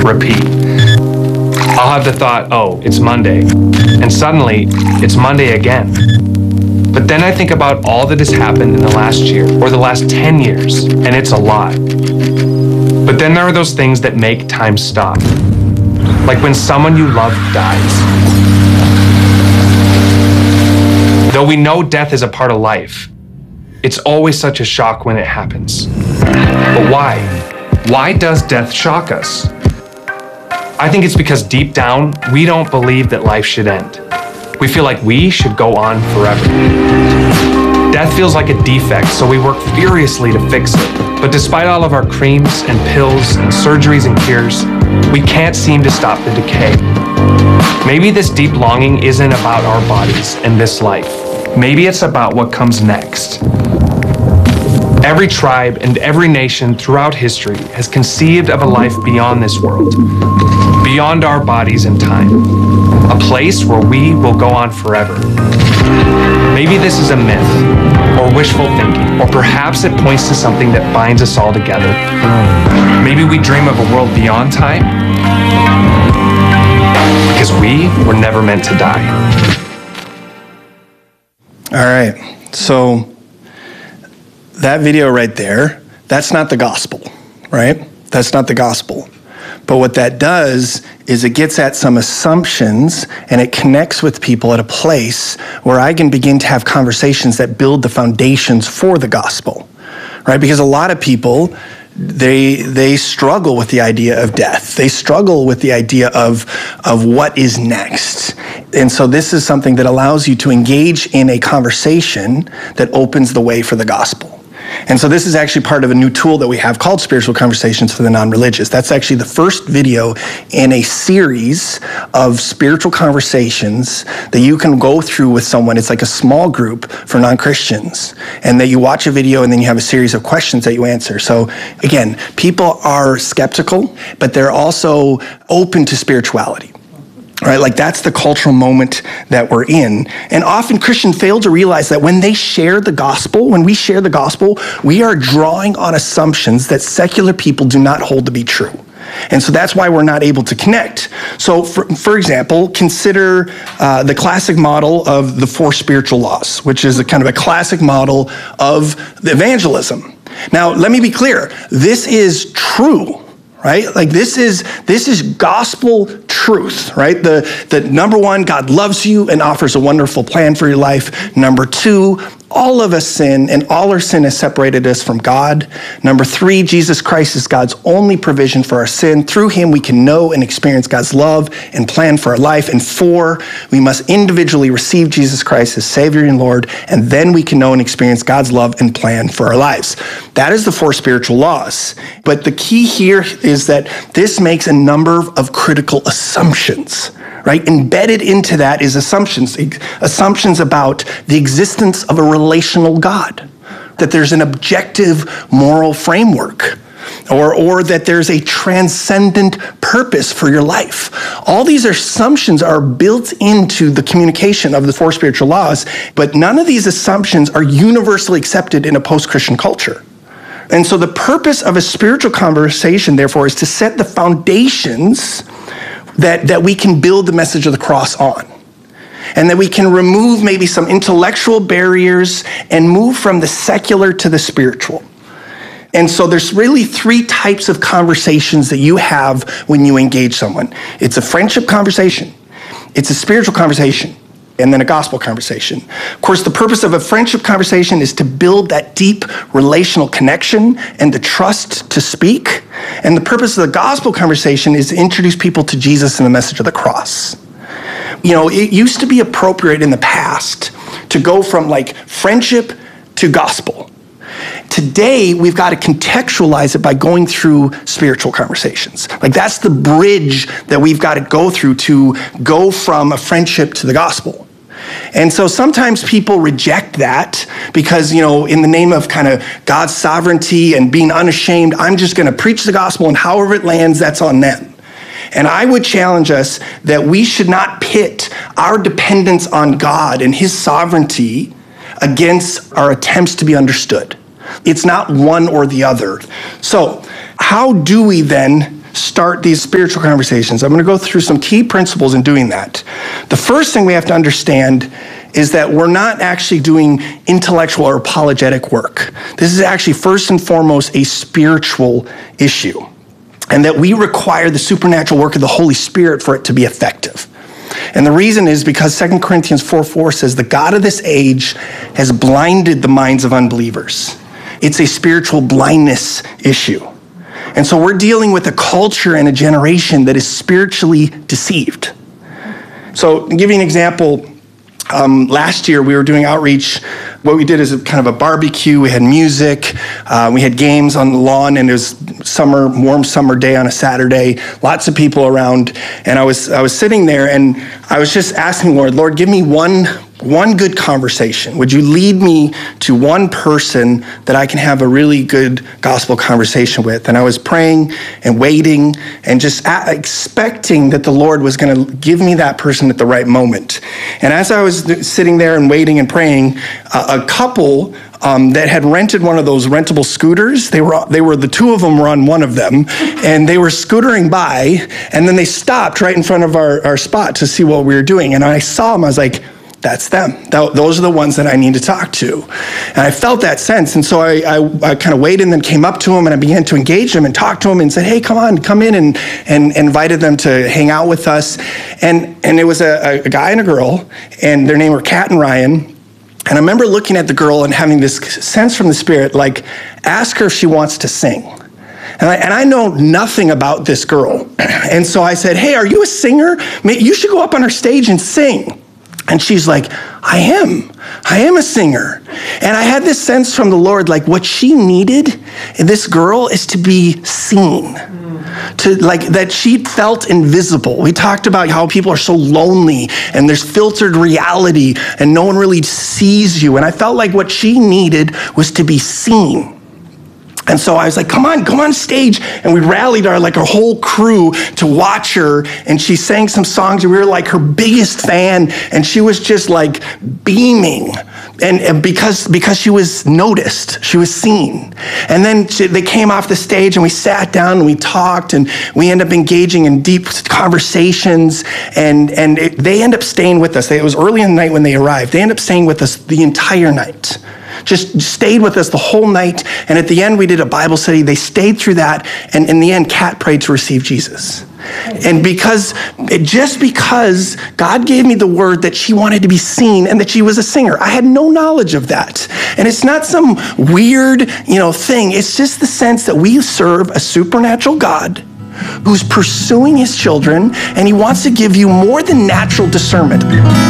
repeat. I'll have the thought, oh, it's Monday. And suddenly, it's Monday again. But then I think about all that has happened in the last year or the last 10 years, and it's a lot. But then there are those things that make time stop. Like when someone you love dies. Though we know death is a part of life, it's always such a shock when it happens. But why? Why does death shock us? I think it's because deep down, we don't believe that life should end. We feel like we should go on forever. Death feels like a defect, so we work furiously to fix it. But despite all of our creams and pills and surgeries and cures, we can't seem to stop the decay. Maybe this deep longing isn't about our bodies and this life. Maybe it's about what comes next. Every tribe and every nation throughout history has conceived of a life beyond this world, beyond our bodies and time, a place where we will go on forever. Maybe this is a myth, or wishful thinking, or perhaps it points to something that binds us all together. Maybe we dream of a world beyond time, because we were never meant to die. All right, so that video right there, that's not the gospel, right? That's not the gospel. But what that does is it gets at some assumptions and it connects with people at a place where I can begin to have conversations that build the foundations for the gospel, right? Because a lot of people, they struggle with the idea of death. They struggle with the idea of what is next. And so this is something that allows you to engage in a conversation that opens the way for the gospel. And so this is actually part of a new tool that we have called Spiritual Conversations for the Non-Religious. That's actually the first video in a series of spiritual conversations that you can go through with someone. It's like a small group for non-Christians. And that you watch a video and then you have a series of questions that you answer. So again, people are skeptical, but they're also open to spirituality. Right, like that's the cultural moment that we're in. And often Christians fail to realize that when they share the gospel, when we share the gospel, we are drawing on assumptions that secular people do not hold to be true. And so that's why we're not able to connect. So for example, consider the classic model of the 4 spiritual laws, which is a kind of a classic model of the evangelism. Now, let me be clear. This is true. Right? Like this is gospel truth, right? The number 1, God loves you and offers a wonderful plan for your life. Number 2, all of us sin and all our sin has separated us from God. Number 3, Jesus Christ is God's only provision for our sin. Through him, we can know and experience God's love and plan for our life. And 4, we must individually receive Jesus Christ as Savior and Lord, and then we can know and experience God's love and plan for our lives. That is the 4 spiritual laws. But the key here is that this makes a number of critical assumptions. Right? Embedded into that is assumptions about the existence of a relational God, that there's an objective moral framework, or that there's a transcendent purpose for your life. All these assumptions are built into the communication of the 4 spiritual laws, but none of these assumptions are universally accepted in a post-Christian culture. And so the purpose of a spiritual conversation, therefore, is to set the foundations that we can build the message of the cross on. And that we can remove maybe some intellectual barriers and move from the secular to the spiritual. And so there's really 3 types of conversations that you have when you engage someone. It's a friendship conversation, it's a spiritual conversation, and then a gospel conversation. Of course, the purpose of a friendship conversation is to build that deep relational connection and the trust to speak. And the purpose of the gospel conversation is to introduce people to Jesus and the message of the cross. You know, it used to be appropriate in the past to go from like friendship to gospel. Today, we've got to contextualize it by going through spiritual conversations. Like that's the bridge that we've got to go through to go from a friendship to the gospel. And so sometimes people reject that because, you know, in the name of kind of God's sovereignty and being unashamed, I'm just going to preach the gospel and however it lands, that's on them. And I would challenge us that we should not pit our dependence on God and his sovereignty against our attempts to be understood. It's not one or the other. So how do we then start these spiritual conversations, I'm going to go through some key principles in doing that. The first thing we have to understand is that we're not actually doing intellectual or apologetic work. This is actually first and foremost a spiritual issue, and that we require the supernatural work of the Holy Spirit for it to be effective. And the reason is because 2 Corinthians 4:4 says, the God of this age has blinded the minds of unbelievers. It's a spiritual blindness issue. And so we're dealing with a culture and a generation that is spiritually deceived. So to give you an example, last year we were doing outreach. What we did is kind of a barbecue. We had music, we had games on the lawn, and it was warm summer day on a Saturday. Lots of people around, and I was sitting there, and I was just asking Lord, give me one good conversation. Would you lead me to one person that I can have a really good gospel conversation with? And I was praying and waiting and just expecting that the Lord was going to give me that person at the right moment. And as I was sitting there and waiting and praying, a couple that had rented one of those rentable scooters, the two of them were on one of them, and they were scootering by, and then they stopped right in front of our spot to see what we were doing. And I saw them, I was like, that's them. Those are the ones that I need to talk to. And I felt that sense. And so I kind of waited and then came up to them and I began to engage them and talk to them and said, hey, come in, and invited them to hang out with us. And it was a guy and a girl, and their name were Kat and Ryan. And I remember looking at the girl and having this sense from the Spirit, like, ask her if she wants to sing. And I know nothing about this girl. And so I said, hey, are you a singer? You should go up on our stage and sing. And she's like, I am a singer. And I had this sense from the Lord, like what she needed, this girl, is to be seen. That she felt invisible. We talked about how people are so lonely and there's filtered reality and no one really sees you. And I felt like what she needed was to be seen. And so I was like, come on stage. And we rallied our whole crew to watch her. And she sang some songs, and we were like her biggest fan. And she was just like beaming. And because she was noticed, she was seen. And then they came off the stage, and we sat down and we talked, and we ended up engaging in deep conversations. And they ended up staying with us. It was early in the night when they arrived. They ended up staying with us the entire night. Just stayed with us the whole night. And at the end, we did a Bible study. They stayed through that. And in the end, Kat prayed to receive Jesus. And because God gave me the word that she wanted to be seen and that she was a singer, I had no knowledge of that. And it's not some weird, thing. It's just the sense that we serve a supernatural God who's pursuing his children, and he wants to give you more than natural discernment.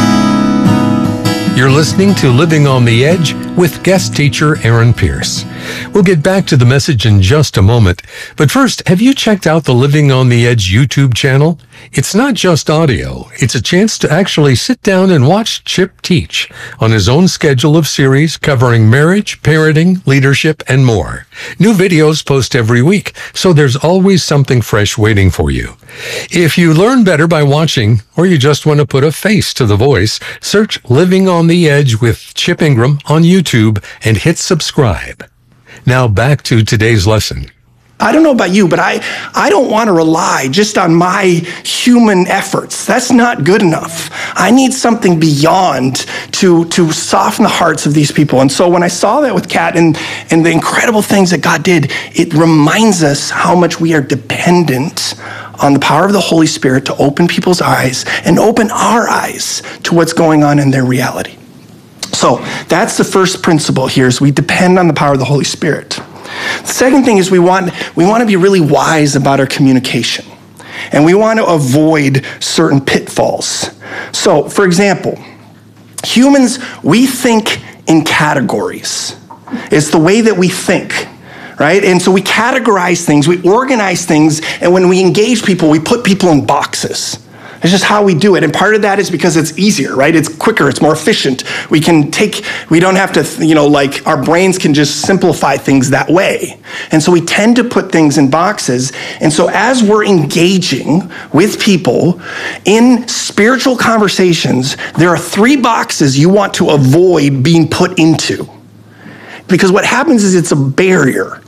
You're listening to Living on the Edge with guest teacher Aaron Pierce. We'll get back to the message in just a moment. But first, have you checked out the Living on the Edge YouTube channel? It's not just audio. It's a chance to actually sit down and watch Chip teach on his own schedule of series covering marriage, parenting, leadership, and more. New videos post every week, so there's always something fresh waiting for you. If you learn better by watching, or you just want to put a face to the voice, search Living on the Edge with Chip Ingram on YouTube and hit subscribe. Now back to today's lesson. I don't know about you, but I don't want to rely just on my human efforts. That's not good enough. I need something beyond to soften the hearts of these people. And so when I saw that with Kat and the incredible things that God did, it reminds us how much we are dependent on the power of the Holy Spirit to open people's eyes and open our eyes to what's going on in their reality. So that's the first principle here, is we depend on the power of the Holy Spirit. The second thing is we want to be really wise about our communication, and we want to avoid certain pitfalls. So, for example, humans, we think in categories. It's the way that we think, right? And so we categorize things, we organize things, and when we engage people, we put people in boxes. It's just how we do it. And part of that is because it's easier, right? It's quicker, it's more efficient. We don't have to, our brains can just simplify things that way. And so we tend to put things in boxes. And so as we're engaging with people in spiritual conversations, there are 3 boxes you want to avoid being put into. Because what happens is it's a barrier.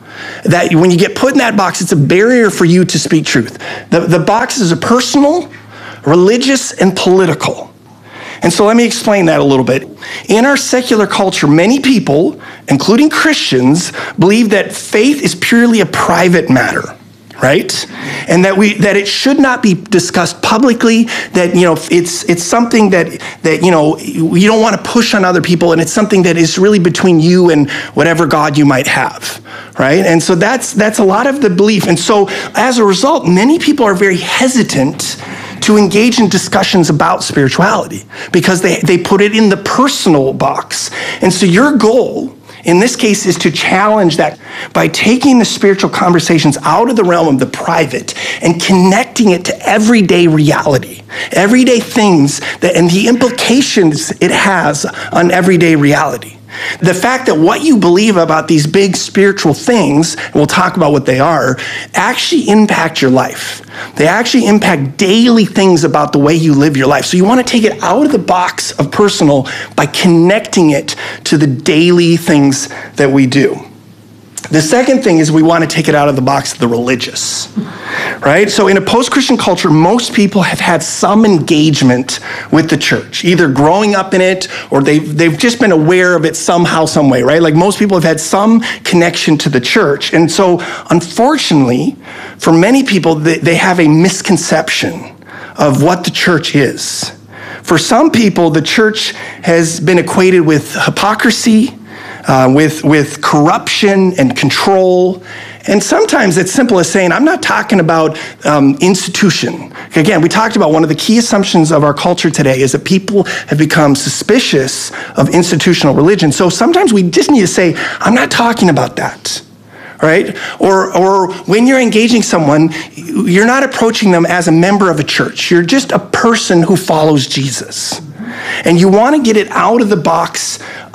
that when you get put in that box, it's a barrier for you to speak truth. The boxes are personal, religious, and political. And so let me explain that a little bit. In our secular culture, many people, including Christians, believe that faith is purely a private matter, right? And that it should not be discussed publicly, that, you know, it's something that you know, you don't want to push on other people, and it's something that is really between you and whatever God you might have, right? And so that's a lot of the belief. And so as a result, many people are very hesitant to engage in discussions about spirituality because they put it in the personal box. And so your goal in this case is to challenge that by taking the spiritual conversations out of the realm of the private and connecting it to everyday reality, everyday things and the implications it has on everyday reality. The fact that what you believe about these big spiritual things, and we'll talk about what they are, actually impact your life. They actually impact daily things about the way you live your life. So you want to take it out of the box of personal by connecting it to the daily things that we do. The second thing is we want to take it out of the box of the religious, right? So in a post-Christian culture, most people have had some engagement with the church, either growing up in it or they've just been aware of it somehow, some way, right? Like most people have had some connection to the church. And so unfortunately, for many people, they have a misconception of what the church is. For some people, the church has been equated with hypocrisy, with corruption and control. And sometimes it's simple as saying, I'm not talking about institution. Again, we talked about one of the key assumptions of our culture today is that people have become suspicious of institutional religion. So sometimes we just need to say, I'm not talking about that. Right? Or when you're engaging someone, you're not approaching them as a member of a church. You're just a person who follows Jesus. And you want to get it out of the box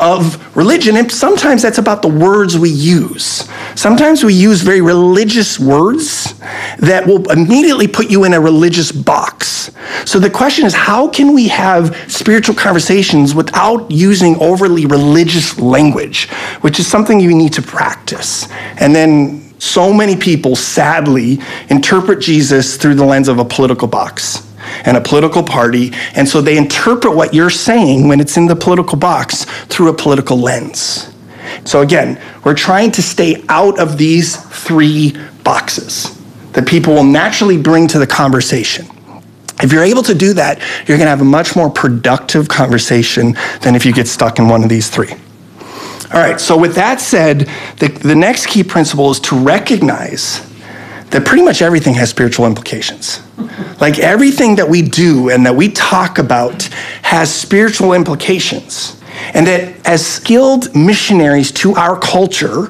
of religion. And sometimes that's about the words we use. Sometimes we use very religious words that will immediately put you in a religious box. So the question is, how can we have spiritual conversations without using overly religious language, which is something you need to practice. And then so many people, sadly, interpret Jesus through the lens of a political box and a political party. And so they interpret what you're saying when it's in the political box through a political lens. So again, we're trying to stay out of these three boxes that people will naturally bring to the conversation. If you're able to do that, you're going to have a much more productive conversation than if you get stuck in one of these three. All right, so with that said, the next key principle is to recognize that pretty much everything has spiritual implications. Like everything that we do and that we talk about has spiritual implications. And that as skilled missionaries to our culture,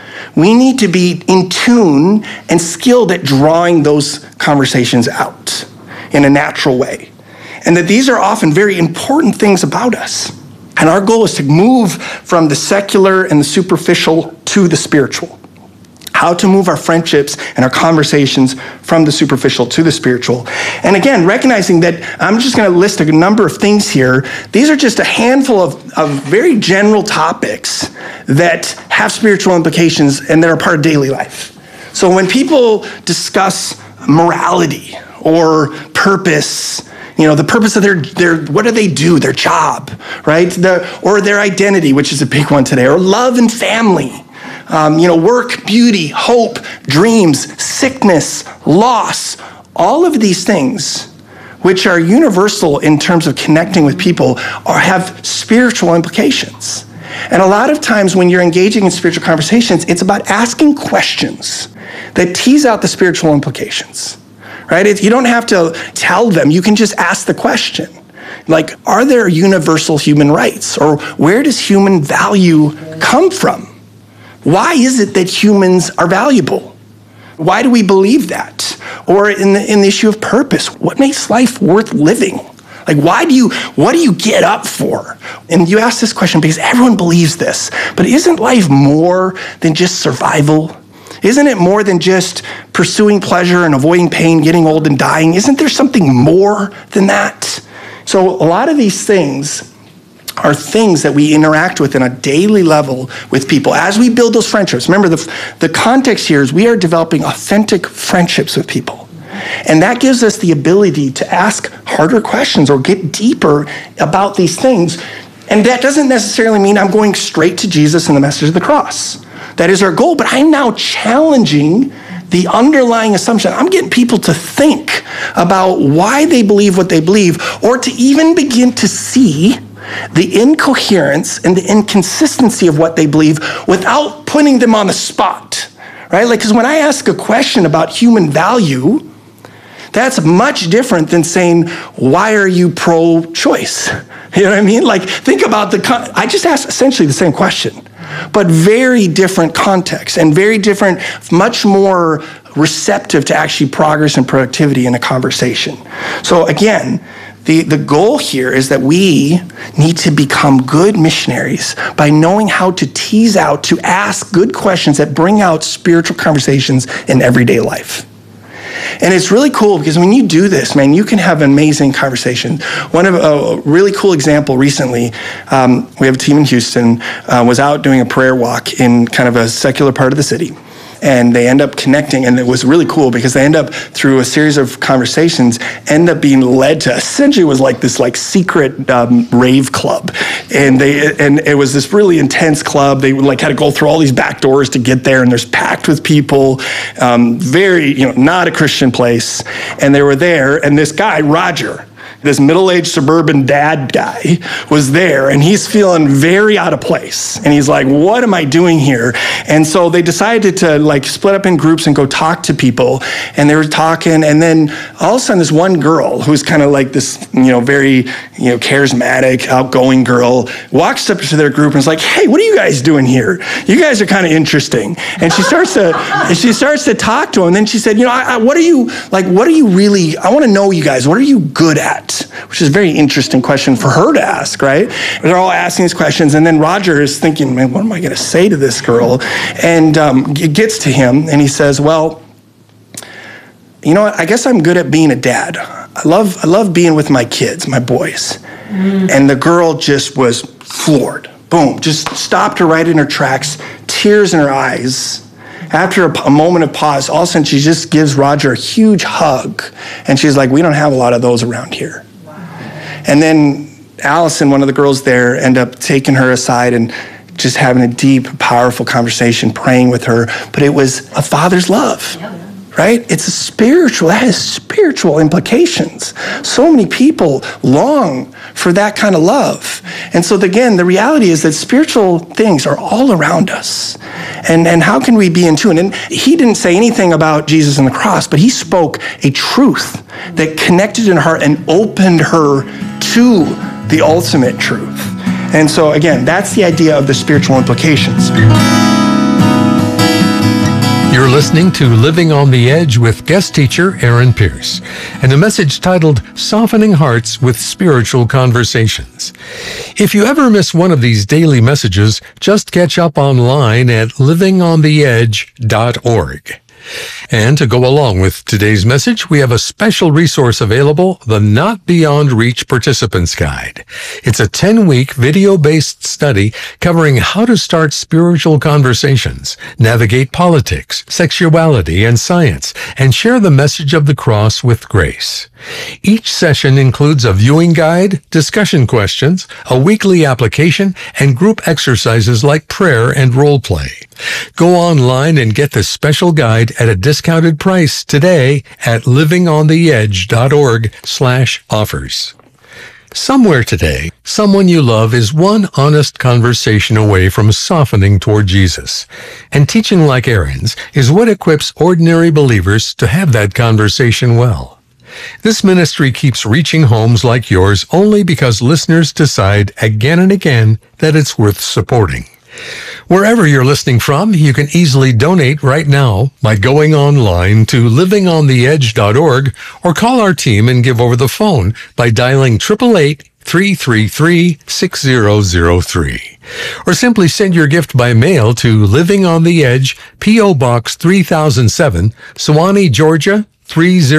we need to be in tune and skilled at drawing those conversations out in a natural way. And that these are often very important things about us. And our goal is to move from the secular and the superficial to the spiritual. How to move our friendships and our conversations from the superficial to the spiritual. And again, recognizing that I'm just going to list a number of things here. These are just a handful of very general topics that have spiritual implications and that are part of daily life. So when people discuss morality or purpose, you know, the purpose of their what do they do, their job, right? Or their identity, which is a big one today, or love and family. Work, beauty, hope, dreams, sickness, loss, all of these things, which are universal in terms of connecting with people, have spiritual implications. And a lot of times when you're engaging in spiritual conversations, it's about asking questions that tease out the spiritual implications, right? You don't have to tell them, you can just ask the question. Like, are there universal human rights? Or where does human value come from? Why is it that humans are valuable? Why do we believe that? Or in the issue of purpose, what makes life worth living? Like, what do you get up for? And you ask this question because everyone believes this, but isn't life more than just survival? Isn't it more than just pursuing pleasure and avoiding pain, getting old and dying? Isn't there something more than that? So a lot of these things are things that we interact with on a daily level with people as we build those friendships. Remember, the context here is we are developing authentic friendships with people. And that gives us the ability to ask harder questions or get deeper about these things. And that doesn't necessarily mean I'm going straight to Jesus and the message of the cross. That is our goal, but I'm now challenging the underlying assumption. I'm getting people to think about why they believe what they believe, or to even begin to see the incoherence and the inconsistency of what they believe without putting them on the spot, right? Like, because when I ask a question about human value, that's much different than saying, why are you pro-choice? You know what I mean? Like, think about I just asked essentially the same question, but very different context and very different, much more receptive to actually progress and productivity in a conversation. So again, the goal here is that we need to become good missionaries by knowing how to tease out, to ask good questions that bring out spiritual conversations in everyday life. And it's really cool because when you do this, man, you can have amazing conversations. One of a really cool example recently, we have a team in Houston, was out doing a prayer walk in kind of a secular part of the city. And they end up connecting, and it was really cool because they end up, through a series of conversations, end up being led to, essentially was like this secret rave club. And it was this really intense club. They had to go through all these back doors to get there, and there's packed with people, very, not a Christian place. And they were there, and this guy, Roger, this middle-aged suburban dad guy, was there, and he's feeling very out of place. And he's like, what am I doing here? And so they decided to split up in groups and go talk to people. And they were talking, and then all of a sudden this one girl, who's kind of like this, very, charismatic, outgoing girl, walks up to their group and is like, hey, what are you guys doing here? You guys are kind of interesting. And she starts to talk to him. And then she said, what are you really, I want to know you guys, what are you good at? Which is a very interesting question for her to ask, right? They're all asking these questions, and then Roger is thinking, man, what am I going to say to this girl? And it gets to him, and he says, well, you know what? I guess I'm good at being a dad. I love being with my kids, my boys. And the girl just was floored. Boom, just stopped her right in her tracks, tears in her eyes. After a moment of pause, all of a sudden she just gives Roger a huge hug. And she's like, we don't have a lot of those around here. Wow. And then Allison, one of the girls there, ended up taking her aside and just having a deep, powerful conversation, praying with her. But it was a father's love, right? That has spiritual implications. So many people long for that kind of love. And so again, the reality is that spiritual things are all around us. And how can we be in tune? And he didn't say anything about Jesus and the cross, but he spoke a truth that connected in her heart and opened her to the ultimate truth. And so again, that's the idea of the spiritual implications. You're listening to Living on the Edge with guest teacher Aaron Pierce, and a message titled Softening Hearts with Spiritual Conversations. If you ever miss one of these daily messages, just catch up online at livingontheedge.org. And to go along with today's message, we have a special resource available, the Not Beyond Reach Participants Guide. It's a 10-week video-based study covering how to start spiritual conversations, navigate politics, sexuality, and science, and share the message of the cross with grace. Each session includes a viewing guide, discussion questions, a weekly application, and group exercises like prayer and role play. Go online and get this special guide at a discounted price today at livingontheedge.org/offers. Somewhere today, someone you love is one honest conversation away from softening toward Jesus. And teaching like Aaron's is what equips ordinary believers to have that conversation well. This ministry keeps reaching homes like yours only because listeners decide again and again that it's worth supporting. Wherever you're listening from, you can easily donate right now by going online to livingontheedge.org or call our team and give over the phone by dialing 888-333-6003. Or simply send your gift by mail to Living on the Edge, P.O. Box 3007, Suwanee, Georgia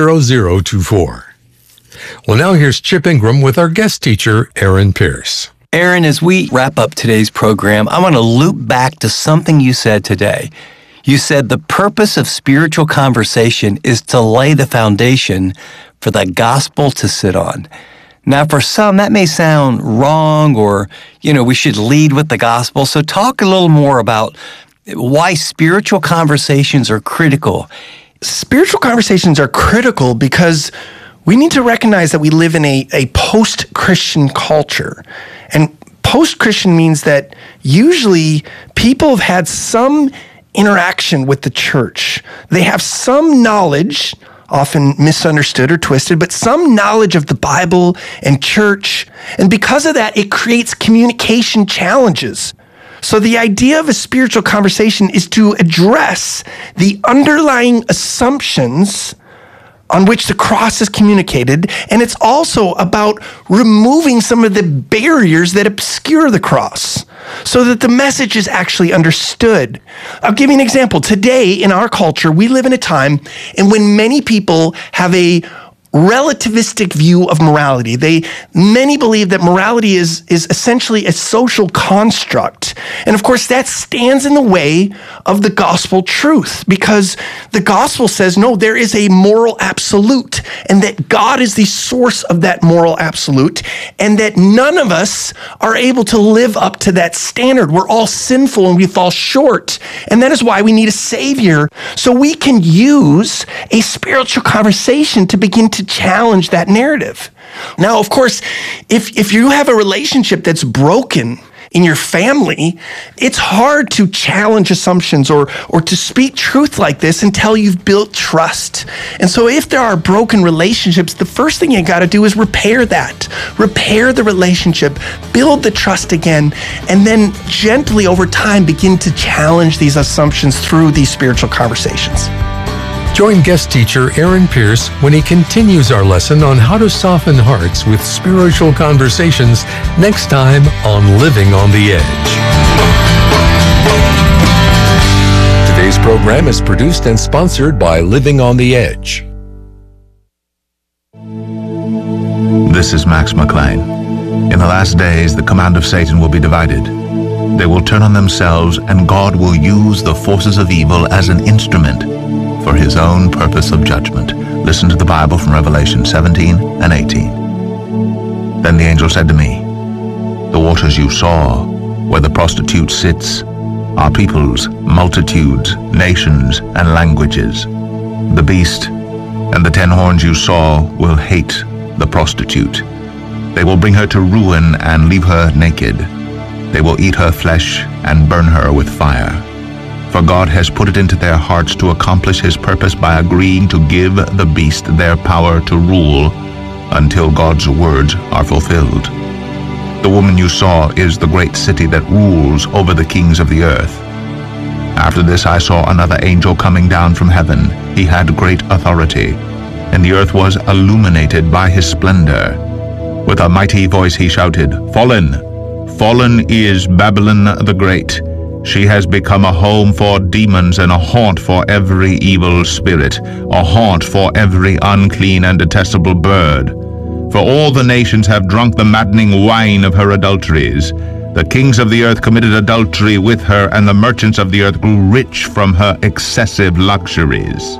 30024. Well, now here's Chip Ingram with our guest teacher, Aaron Pierce. Aaron, as we wrap up today's program, I want to loop back to something you said today. You said the purpose of spiritual conversation is to lay the foundation for the gospel to sit on. Now, for some, that may sound wrong or, we should lead with the gospel. So talk a little more about why spiritual conversations are critical. Spiritual conversations are critical because we need to recognize that we live in a post-Christian culture. And post-Christian means that usually people have had some interaction with the church. They have some knowledge, often misunderstood or twisted, but some knowledge of the Bible and church. And because of that, it creates communication challenges. So the idea of a spiritual conversation is to address the underlying assumptions on which the cross is communicated, and it's also about removing some of the barriers that obscure the cross so that the message is actually understood. I'll give you an example. Today, in our culture, we live in a time in when many people have a relativistic view of morality. Many believe that morality is essentially a social construct. And of course, that stands in the way of the gospel truth, because the gospel says, no, there is a moral absolute, and that God is the source of that moral absolute, and that none of us are able to live up to that standard. We're all sinful and we fall short. And that is why we need a savior. So we can use a spiritual conversation to begin to challenge that narrative. Now, of course, if you have a relationship that's broken in your family, it's hard to challenge assumptions or to speak truth like this until you've built trust. And so if there are broken relationships, the first thing you got to do is repair that. Repair the relationship, build the trust again, and then gently over time begin to challenge these assumptions through these spiritual conversations. Join guest teacher Aaron Pierce when he continues our lesson on how to soften hearts with spiritual conversations next time on Living on the Edge. Today's program is produced and sponsored by Living on the Edge. This is Max McLean. In the last days, the command of Satan will be divided. They will turn on themselves, and God will use the forces of evil as an instrument for his own purpose of judgment. Listen to the Bible from Revelation 17 and 18. Then the angel said to me, the waters you saw, where the prostitute sits, are peoples, multitudes, nations, and languages. The beast and the 10 horns you saw will hate the prostitute. They will bring her to ruin and leave her naked. They will eat her flesh and burn her with fire. For God has put it into their hearts to accomplish his purpose by agreeing to give the beast their power to rule until God's words are fulfilled. The woman you saw is the great city that rules over the kings of the earth. After this I saw another angel coming down from heaven. He had great authority, and the earth was illuminated by his splendor. With a mighty voice he shouted, Fallen! Fallen is Babylon the Great. She has become a home for demons and a haunt for every evil spirit, a haunt for every unclean and detestable bird. For all the nations have drunk the maddening wine of her adulteries. The kings of the earth committed adultery with her, and the merchants of the earth grew rich from her excessive luxuries.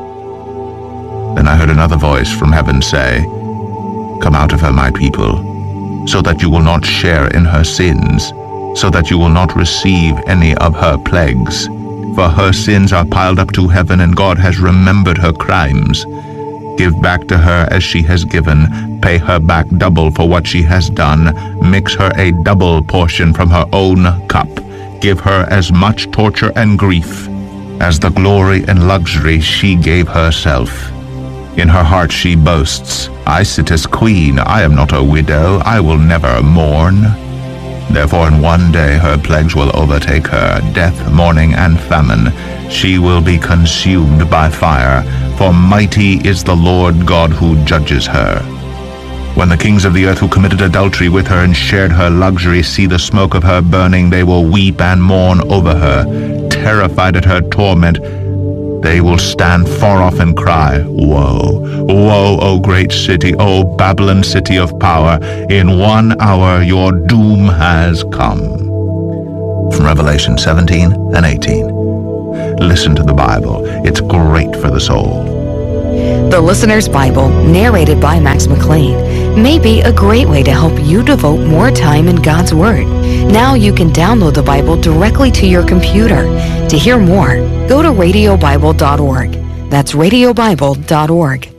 Then I heard another voice from heaven say, Come out of her, my people, so that you will not share in her sins, so that you will not receive any of her plagues. For her sins are piled up to heaven, and God has remembered her crimes. Give back to her as she has given. Pay her back double for what she has done. Mix her a double portion from her own cup. Give her as much torture and grief as the glory and luxury she gave herself. In her heart she boasts, I sit as queen. I am not a widow. I will never mourn. Therefore in one day her plagues will overtake her, death, mourning, and famine. She will be consumed by fire, for mighty is the Lord God who judges her. When the kings of the earth who committed adultery with her and shared her luxury see the smoke of her burning, they will weep and mourn over her, terrified at her torment. They will stand far off and cry, Woe, woe, O great city, O Babylon, city of power. In 1 hour your doom has come. From Revelation 17 and 18. Listen to the Bible. It's great for the soul. The Listener's Bible, narrated by Max McLean, may be a great way to help you devote more time in God's Word. Now you can download the Bible directly to your computer. To hear more, go to radiobible.org. That's radiobible.org.